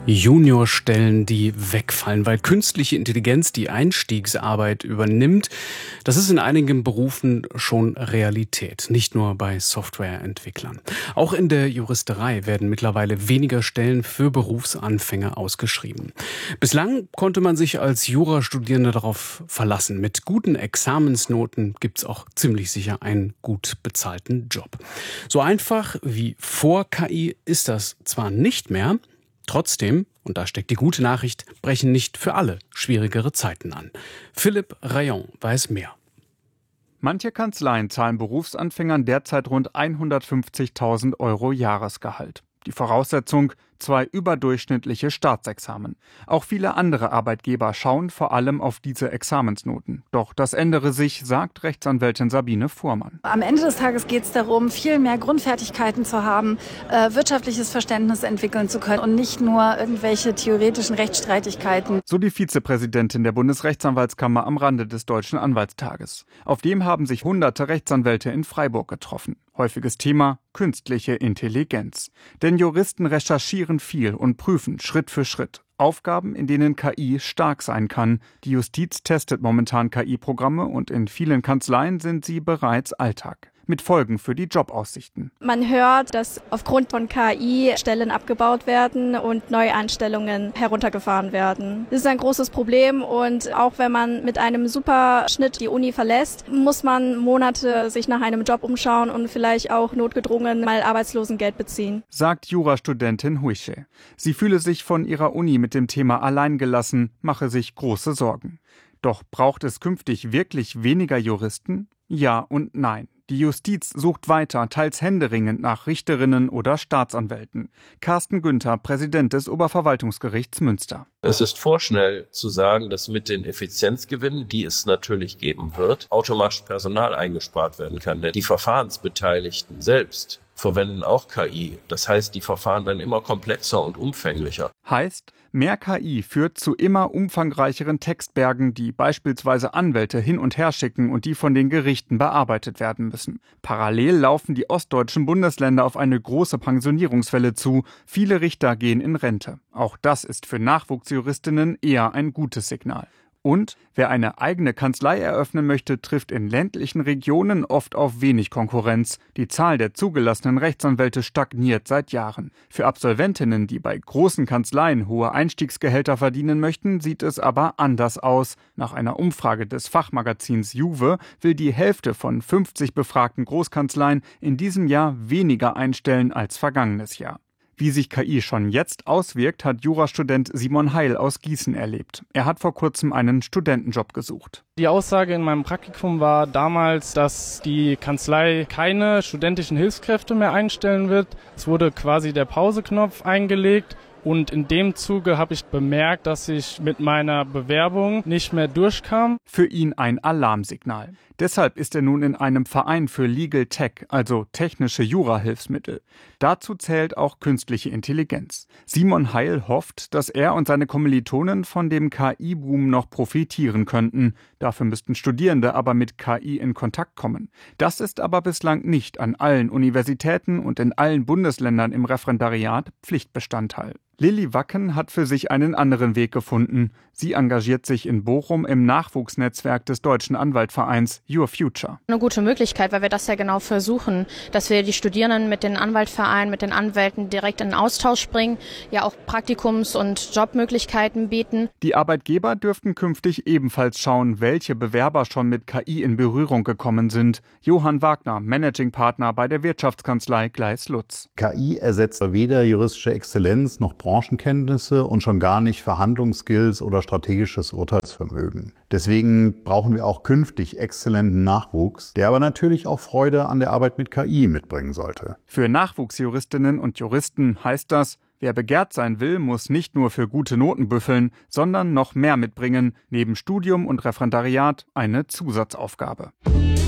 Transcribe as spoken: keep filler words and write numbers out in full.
Juniorstellen, die wegfallen, weil künstliche Intelligenz die Einstiegsarbeit übernimmt. Das ist in einigen Berufen schon Realität, nicht nur bei Softwareentwicklern. Auch in der Juristerei werden mittlerweile weniger Stellen für Berufsanfänger ausgeschrieben. Bislang konnte man sich als Jurastudierender darauf verlassen. Mit guten Examensnoten gibt's auch ziemlich sicher einen gut bezahlten Job. So einfach wie vor K I ist das zwar nicht mehr. Trotzdem, und da steckt die gute Nachricht, brechen nicht für alle schwierigere Zeiten an. Philipp Rayon weiß mehr. Manche Kanzleien zahlen Berufsanfängern derzeit rund hundertfünfzigtausend Euro Jahresgehalt. Die Voraussetzung: zwei überdurchschnittliche Staatsexamen. Auch viele andere Arbeitgeber schauen vor allem auf diese Examensnoten. Doch das ändere sich, sagt Rechtsanwältin Sabine Fuhrmann. Am Ende des Tages geht es darum, viel mehr Grundfertigkeiten zu haben, äh, wirtschaftliches Verständnis entwickeln zu können und nicht nur irgendwelche theoretischen Rechtsstreitigkeiten. So die Vizepräsidentin der Bundesrechtsanwaltskammer am Rande des Deutschen Anwaltstages. Auf dem haben sich hunderte Rechtsanwälte in Freiburg getroffen. Häufiges Thema: künstliche Intelligenz. Denn Juristen recherchieren viel und prüfen Schritt für Schritt Aufgaben, in denen K I stark sein kann. Die Justiz testet momentan K I-Programme und in vielen Kanzleien sind sie bereits Alltag. Mit Folgen für die Jobaussichten. Man hört, dass aufgrund von K I Stellen abgebaut werden und Neueinstellungen heruntergefahren werden. Das ist ein großes Problem und auch wenn man mit einem super Schnitt die Uni verlässt, muss man Monate sich nach einem Job umschauen und vielleicht auch notgedrungen mal Arbeitslosengeld beziehen. Sagt Jurastudentin Huische. Sie fühle sich von ihrer Uni mit dem Thema alleingelassen, mache sich große Sorgen. Doch braucht es künftig wirklich weniger Juristen? Ja und nein. Die Justiz sucht weiter, teils händeringend nach Richterinnen oder Staatsanwälten. Carsten Günther, Präsident des Oberverwaltungsgerichts Münster. Es ist vorschnell zu sagen, dass mit den Effizienzgewinnen, die es natürlich geben wird, automatisch Personal eingespart werden kann. Denn die Verfahrensbeteiligten selbst verwenden auch K I. Das heißt, die Verfahren werden immer komplexer und umfänglicher. Heißt, mehr K I führt zu immer umfangreicheren Textbergen, die beispielsweise Anwälte hin und her schicken und die von den Gerichten bearbeitet werden müssen. Parallel laufen die ostdeutschen Bundesländer auf eine große Pensionierungswelle zu. Viele Richter gehen in Rente. Auch das ist für Nachwuchsjuristinnen eher ein gutes Signal. Und wer eine eigene Kanzlei eröffnen möchte, trifft in ländlichen Regionen oft auf wenig Konkurrenz. Die Zahl der zugelassenen Rechtsanwälte stagniert seit Jahren. Für Absolventinnen, die bei großen Kanzleien hohe Einstiegsgehälter verdienen möchten, sieht es aber anders aus. Nach einer Umfrage des Fachmagazins Juve will die Hälfte von fünfzig befragten Großkanzleien in diesem Jahr weniger einstellen als vergangenes Jahr. Wie sich K I schon jetzt auswirkt, hat Jurastudent Simon Heil aus Gießen erlebt. Er hat vor kurzem einen Studentenjob gesucht. Die Aussage in meinem Praktikum war damals, dass die Kanzlei keine studentischen Hilfskräfte mehr einstellen wird. Es wurde quasi der Pauseknopf eingelegt. Und in dem Zuge habe ich bemerkt, dass ich mit meiner Bewerbung nicht mehr durchkam. Für ihn ein Alarmsignal. Deshalb ist er nun in einem Verein für Legal Tech, also technische Jurahilfsmittel. Dazu zählt auch künstliche Intelligenz. Simon Heil hofft, dass er und seine Kommilitonen von dem K I-Boom noch profitieren könnten. Dafür müssten Studierende aber mit K I in Kontakt kommen. Das ist aber bislang nicht an allen Universitäten und in allen Bundesländern im Referendariat Pflichtbestandteil. Lilly Wacken hat für sich einen anderen Weg gefunden. Sie engagiert sich in Bochum im Nachwuchsnetzwerk des Deutschen Anwaltvereins Your Future. Eine gute Möglichkeit, weil wir das ja genau versuchen, dass wir die Studierenden mit den Anwaltvereinen, mit den Anwälten direkt in Austausch bringen, ja auch Praktikums- und Jobmöglichkeiten bieten. Die Arbeitgeber dürften künftig ebenfalls schauen, welche Bewerber schon mit K I in Berührung gekommen sind. Johann Wagner, Managing Partner bei der Wirtschaftskanzlei Gleiss Lutz. K I ersetzt weder juristische Exzellenz noch Branchenkenntnisse und schon gar nicht Verhandlungsskills oder strategisches Urteilsvermögen. Deswegen brauchen wir auch künftig exzellenten Nachwuchs, der aber natürlich auch Freude an der Arbeit mit K I mitbringen sollte. Für Nachwuchsjuristinnen und Juristen heißt das, wer begehrt sein will, muss nicht nur für gute Noten büffeln, sondern noch mehr mitbringen, neben Studium und Referendariat eine Zusatzaufgabe.